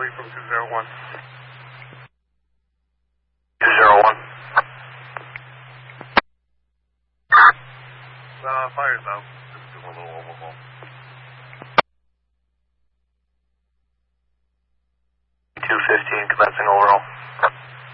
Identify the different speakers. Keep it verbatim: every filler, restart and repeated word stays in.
Speaker 1: Charlie from two zero one.
Speaker 2: two zero one.
Speaker 1: Uh, fire's out. Just doing a little overhaul.
Speaker 2: two fifteen, commencing overall.